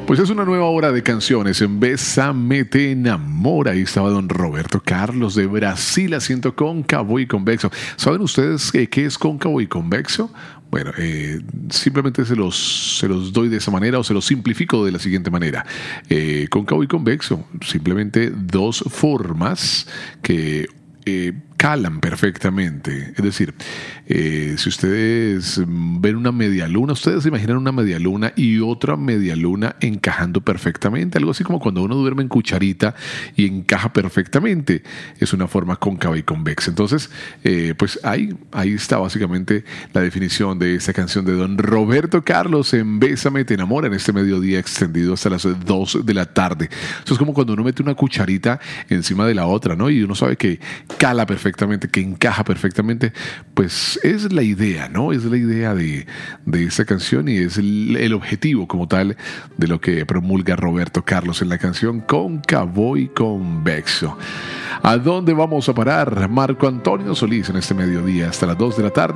Pues es una nueva hora de canciones en Bésame te enamora. Ahí estaba don Roberto Carlos de Brasil haciendo Cóncavo y Convexo. ¿Saben ustedes qué es Cóncavo y Convexo? Bueno, simplemente se los doy de esa manera o se los simplifico de la siguiente manera. Cóncavo y convexo, simplemente dos formas que calan perfectamente. Es decir, si ustedes ven una media luna, ustedes se imaginan una media luna y otra media luna encajando perfectamente, algo así como cuando uno duerme en cucharita y encaja perfectamente. Es una forma cóncava y convexa. Entonces, pues ahí está básicamente la definición de esta canción de don Roberto Carlos en Bésame te enamora, en este mediodía extendido hasta las 2 de la tarde. Eso es como cuando uno mete una cucharita encima de la otra, ¿no? Y uno sabe que cala perfectamente, que encaja perfectamente. Pues es la idea, ¿no? Es la idea de esta canción y es el objetivo como tal de lo que promulga Roberto Carlos en la canción Cóncavo y Convexo. ¿A dónde vamos a parar? Marco Antonio Solís en este mediodía hasta las 2 de la tarde.